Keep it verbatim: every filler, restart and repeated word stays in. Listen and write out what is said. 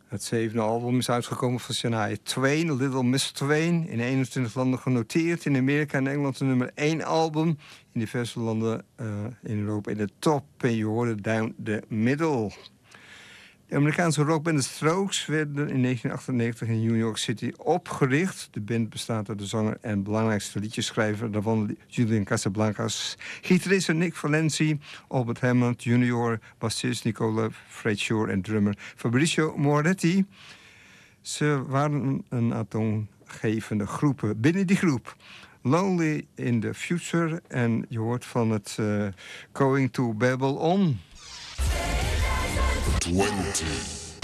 Het zevende album is uitgekomen van Shania Twain, Little Miss Twain. In eenentwintig landen genoteerd. In Amerika en Engeland de nummer één album. In diverse landen uh, in Europa in de top. En je hoorde Down the Middle. De Amerikaanse rockband The Strokes werden in negentien achtennegentig in New York City opgericht. De band bestaat uit de zanger en belangrijkste liedjeschrijver, daarvan Julian Casablancas, gitarist Nick Valenci, Albert Hammond junior, bassist Nicola Fraiture en drummer Fabrizio Moretti. Ze waren een atoomgevende groepen binnen die groep. Lonely in the Future en je hoort van het uh, Going to Babylon. twenty.